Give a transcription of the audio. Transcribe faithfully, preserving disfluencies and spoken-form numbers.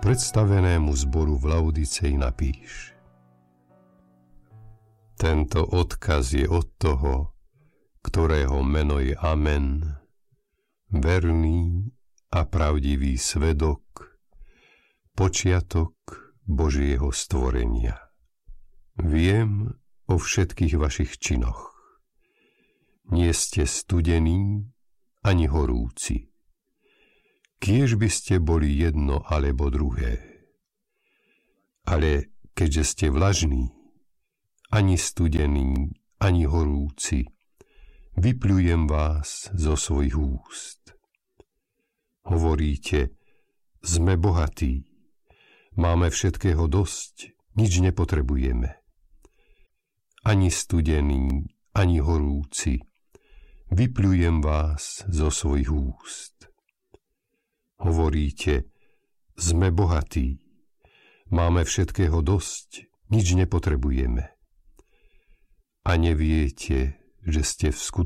predstavenému zboru v Laodicei napíš: Tento odkaz je od toho, ktorého meno je Amen, verný a pravdivý svedok, počiatok Božieho stvorenia. Viem o všetkých vašich činoch. Nie ste studení ani horúci. Kiež by ste boli jedno alebo druhé. Ale keďže ste vlažní, ani studení, ani horúci, vypľujem vás zo svojich úst. Hovoríte, sme bohatí, máme všetkého dosť, nič nepotrebujeme. Ani studení, ani horúci, vypľujem vás zo svojich úst. Hovoríte, sme bohatí, máme všetkého dosť, nič nepotrebujeme. A neviete, že ste v skutočnosti